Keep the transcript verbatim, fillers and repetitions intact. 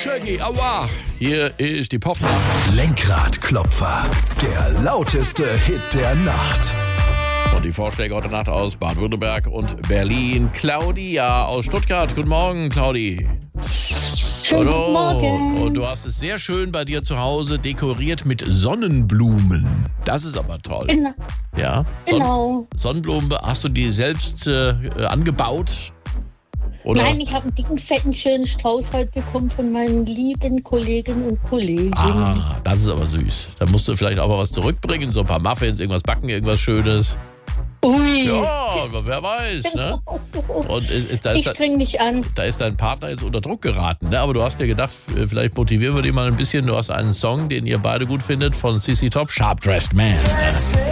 Shaggy, aua! Hier ist die Popnacht. Lenkradklopfer, der lauteste Hit der Nacht. Und die Vorschläge heute Nacht aus Baden-Württemberg und Berlin. Claudia aus Stuttgart. Guten Morgen, Claudi. Schönen guten Morgen. Und du hast es sehr schön bei dir zu Hause dekoriert mit Sonnenblumen. Das ist aber toll. Genau. Ja? Genau. Sonnenblumen, hast du die selbst äh, angebaut? Oder? Nein, ich habe einen dicken, fetten, schönen Strauß heute bekommen von meinen lieben Kolleginnen und Kollegen. Ah, das ist aber süß. Da musst du vielleicht auch mal was zurückbringen, so ein paar Muffins, irgendwas backen, irgendwas Schönes. Ui. Ja, wer weiß, ne? Und ist, ist, da, ist, Ich streng mich an. da ist dein Partner jetzt unter Druck geraten, ne? Aber du hast dir gedacht, vielleicht motivieren wir den mal ein bisschen. Du hast einen Song, den ihr beide gut findet, von C C Top, Sharp Dressed Man.